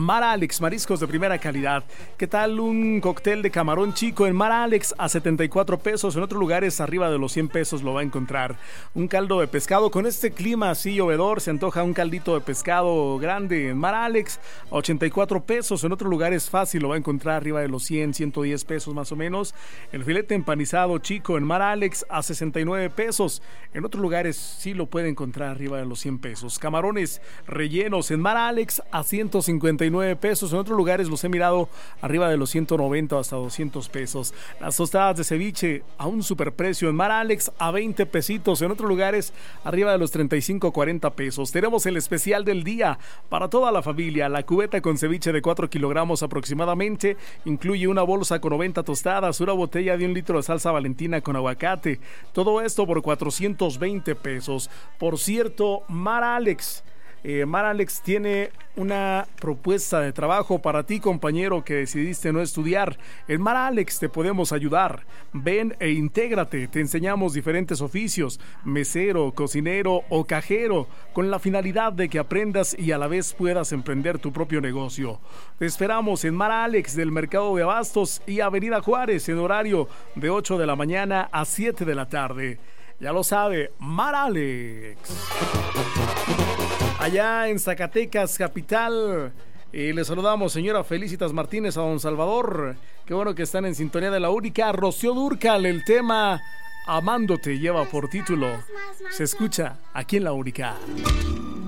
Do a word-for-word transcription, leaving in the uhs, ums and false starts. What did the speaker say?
Mar Alex, mariscos de primera calidad. ¿Qué tal un cóctel de camarón chico en Mar Alex a setenta y cuatro pesos? En otros lugares arriba de los cien pesos lo va a encontrar. Un caldo de pescado con este clima así llovedor, se antoja un caldito de pescado grande en Mar Alex a ochenta y cuatro pesos. En otros lugares fácil lo va a encontrar arriba de los cien, ciento diez pesos más o menos. El filete empanizado chico en Mar Alex a sesenta y nueve pesos. En otros lugares sí lo puede encontrar arriba de los cien pesos. Camarones rellenos en Mar Alex a ciento cincuenta y nueve pesos. En otros lugares los he mirado arriba de los ciento noventa hasta doscientos pesos. Las tostadas de ceviche a un superprecio en Mar Alex a veinte pesitos. En otros lugares arriba de los treinta y cinco, cuarenta pesos. Tenemos el especial del día para toda la familia. La cubeta con ceviche de cuatro kilogramos aproximadamente incluye una bolsa con noventa tostadas, una botella de un litro de salsa Valentina con aguacate. Todo esto por cuatrocientos veinte pesos. Por cierto, Mar Alex Eh, Mar Alex tiene una propuesta de trabajo para ti, compañero, que decidiste no estudiar. En Mar Alex te podemos ayudar. Ven e intégrate. Te enseñamos diferentes oficios, mesero, cocinero o cajero, con la finalidad de que aprendas y a la vez puedas emprender tu propio negocio. Te esperamos en Mar Alex del Mercado de Abastos y Avenida Juárez en horario de ocho de la mañana a siete de la tarde. Ya lo sabe, Mar Alex. Allá en Zacatecas, capital, eh, le saludamos, señora Felicitas Martínez, a don Salvador. Qué bueno que están en sintonía de la única. Rocío Dúrcal, el tema Amándote lleva por título. Se escucha aquí en la única.